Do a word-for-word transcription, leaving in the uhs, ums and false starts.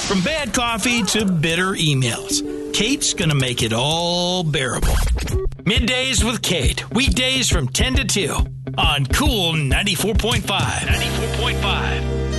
From bad coffee to bitter emails, Kate's going to make it all bearable. Middays with Kate, weekdays from ten to two on Cool ninety-four point five. ninety-four point five.